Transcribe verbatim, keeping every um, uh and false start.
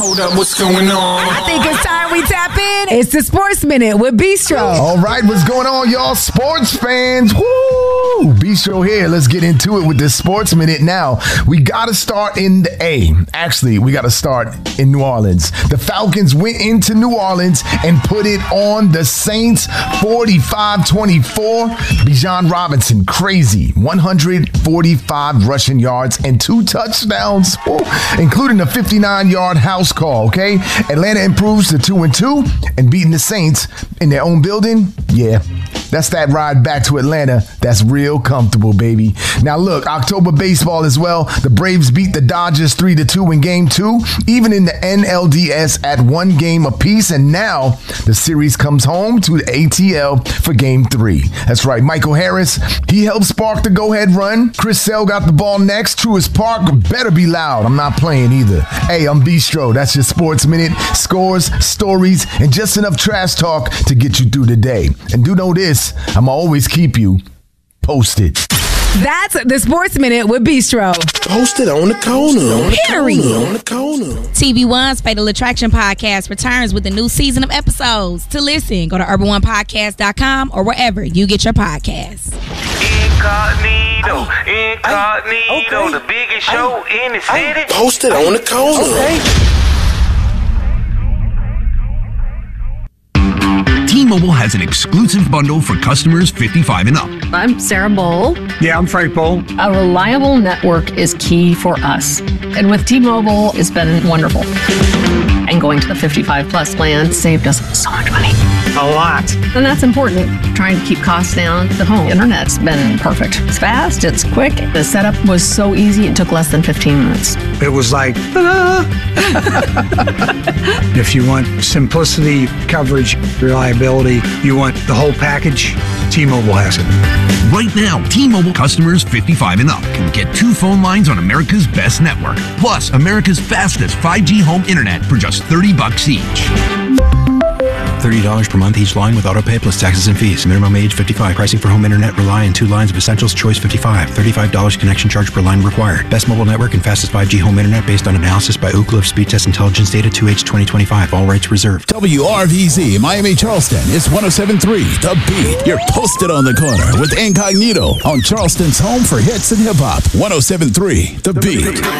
Hold up, what's going on? I think it's time we tap in. It's the Sports Minute with Bistro. All right, what's going on, y'all sports fans? Woo! Bistro here. Let's get into it with this Sports Minute now. We got to start in the A. Actually, we got to start in New Orleans. The Falcons went into New Orleans and put it on the Saints forty-five twenty-four. Bijan Robinson, crazy. one hundred forty-five rushing yards and two touchdowns, woo, including a fifty-nine-yard house call, okay? Atlanta improves to two and two and beating the Saints in their own building. Yeah, that's that ride back to Atlanta. That's real comfortable, baby. Now look, October baseball as well. The Braves beat the Dodgers three to two in game two, even in the N L D S at one game apiece. And now the series comes home to the A T L for game three. That's right, Michael Harris, he helped spark the go-ahead run. Chris Sale got the ball next. Truist Park better be loud. I'm not playing either. Hey, I'm Bistro. That's your Sports Minute. Scores, stories, and just enough trash talk to get you through the day. And do know this, I'm always keep you posted. That's the Sports Minute with Bistro. Posted on the corner. On the Period. corner. On the corner. T V One's Fatal Attraction podcast returns with a new season of episodes. To listen, go to urban one podcast dot com or wherever you get your podcasts. Incognito, incognito, okay. the biggest show in the city. Posted on the corner. Okay. T-Mobile has an exclusive bundle for customers fifty-five and up. I'm Sarah Bowl. Yeah, I'm Frank Bowl. A reliable network is key for us. And with T-Mobile, it's been wonderful. And going to the fifty-five plus plan saved us so much money. A lot. And that's important. Trying to keep costs down. The home internet's been perfect. It's fast, it's quick. The setup was so easy, it took less than fifteen minutes. It was like, ta-da! If you want simplicity, coverage, reliability, you want the whole package, T-Mobile has it. Right now, T-Mobile customers fifty-five and up can get two phone lines on America's best network, plus America's fastest five G home internet for just thirty bucks each. thirty dollars per month each line with autopay plus taxes and fees. Minimum age fifty-five. Pricing for home internet rely on two lines of Essentials Choice fifty-five. thirty-five dollars connection charge per line required. Best mobile network and fastest five G home internet based on analysis by Ookla of Speed Test Intelligence data two H twenty twenty-five. All rights reserved. W R V Z Miami Charleston is one oh seven point three The Beat. You're posted on the corner with Incognito on Charleston's home for hits and hip hop. one oh seven point three The Beat.